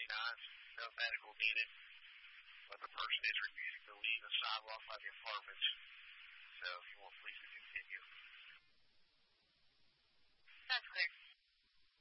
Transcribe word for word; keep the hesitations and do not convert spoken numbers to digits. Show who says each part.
Speaker 1: twenty-nine. No medical needed, but the person is refusing to leave the sidewalk by the apartments. So if you want police to continue.